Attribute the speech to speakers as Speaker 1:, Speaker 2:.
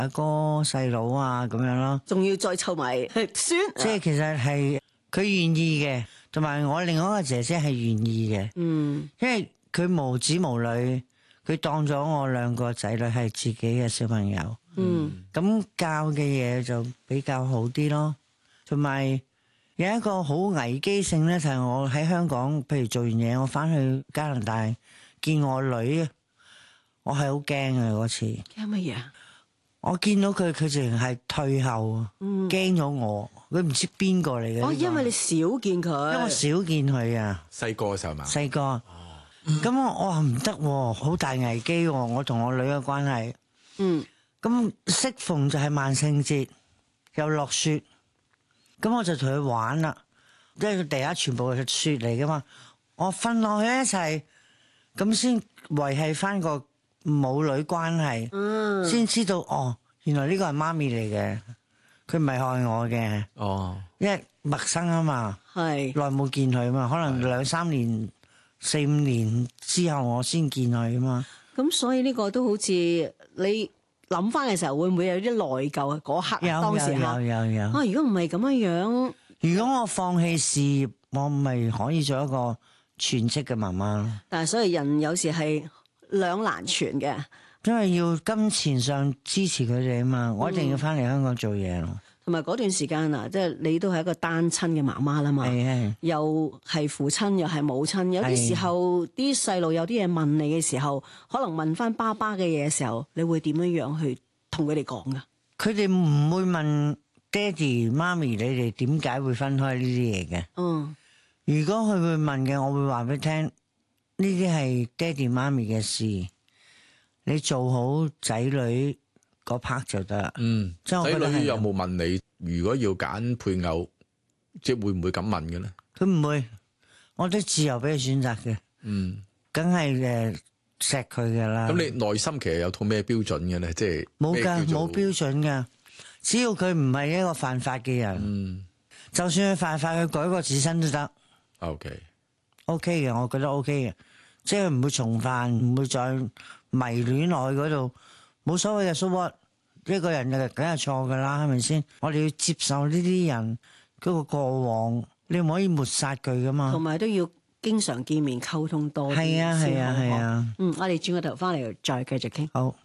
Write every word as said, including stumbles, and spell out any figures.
Speaker 1: 阿哥細佬啊咁樣咯，
Speaker 2: 仲要再湊埋孫，
Speaker 1: 即係其實係佢願意嘅，同埋我另外一個姐姐係願意嘅，
Speaker 2: 嗯，
Speaker 1: 因為佢無子無女，佢當咗我兩個仔女係自己嘅小朋友，
Speaker 2: 嗯，
Speaker 1: 咁教嘅嘢就比較好啲咯，同埋有一個好危機性咧，就係我喺香港，譬如做完嘢，我翻去加拿大見我女，我係好驚嘅嗰次。
Speaker 2: 驚乜嘢啊？
Speaker 1: 我見到佢，佢淨係退後，驚咗我，佢唔知邊個嚟嘅。
Speaker 2: 哦，因為你少見佢，
Speaker 1: 因為我少見佢啊，
Speaker 3: 細個嘅時候嘛。
Speaker 1: 細個。咁我我話唔得，好大危機喎！我同我女嘅關係。
Speaker 2: 嗯。
Speaker 1: 咁適逢就係萬聖節，又落雪，咁我就同佢玩啦。因為佢地下全部係雪嚟噶嘛，我瞓落去一齊，咁先維繫翻個母女關係，先、嗯、知道哦，原來呢個係媽咪嚟嘅，佢唔係害我嘅。哦，因為陌生啊嘛，係耐冇見佢啊嘛，可能兩三年、四五年之後我先見佢啊嘛。
Speaker 2: 咁所以呢個都好似你諗翻嘅時候，會唔會有啲內疚啊？嗰刻
Speaker 1: 有
Speaker 2: 當時
Speaker 1: 有有有有
Speaker 2: 啊！如果唔係咁樣樣，
Speaker 1: 如果我放棄事業，我咪可以做一個全職嘅媽媽咯。
Speaker 2: 但係所以人有時係兩難全嘅，
Speaker 1: 因為要金錢上支持佢哋啊嘛，我一定要翻嚟香港做嘢咯。
Speaker 2: 同埋嗰段時間啊，即係你都係一個單親嘅媽媽啦嘛，
Speaker 1: 係係
Speaker 2: 又係父親又係母親，有啲時候啲細路有啲嘢問你嘅時候，可能問翻爸爸嘅嘢嘅時候，你會點樣樣去同佢哋講噶？
Speaker 1: 佢哋唔會問爹哋媽咪，你哋點解會分開呢啲嘢嘅。嗯，如果佢會問嘅，我會話俾佢聽，呢啲係爹哋媽咪嘅事，你做好仔女嗰 part 就得啦。
Speaker 3: 嗯，仔女有冇問你，如果要揀配偶，即係會唔會咁問嘅咧？
Speaker 1: 佢唔會，我都自由俾佢選擇嘅。嗯，梗係誒錫佢噶啦。
Speaker 3: 咁你內心其實有套咩標準嘅咧？即係
Speaker 1: 冇噶，冇標準噶。只要佢唔係一個犯法嘅人，嗯，就算佢犯法，佢改過自身都得。OK，OK 嘅，我覺得 OK 嘅，即係唔會重犯，唔會再迷戀落去嗰度。冇所謂嘅，so what？一個人就梗係錯噶啦，係咪先？我哋要接受呢啲人嗰個過往，你唔可以抹殺佢噶嘛。
Speaker 2: 同埋都要經常見面溝通多啲。
Speaker 1: 係啊，係啊，係啊。
Speaker 2: 嗯，我哋轉個頭翻嚟再繼續傾。
Speaker 1: 好。